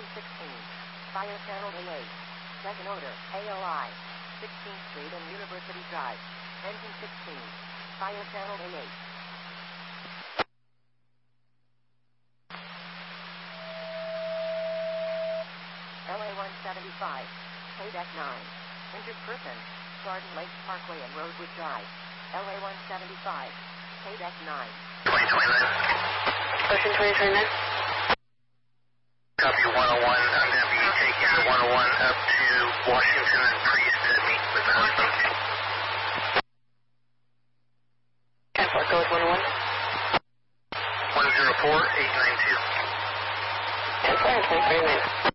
16. Fire Channel A8. Second order, AOI. 16th Street and University Drive. Engine 16. Fire Channel A8. LA 175. Paydeck 9. Injured person. Garden Lakes Parkway and Rosewood Drive. LA 175. Paydeck 9. 2029. Ocean 2029. Copy 101. I'm going to be taking the 101 up to Washington and Priest to meet with the husband. 10-4, go with 101. 104-892. 10-4 and 2029.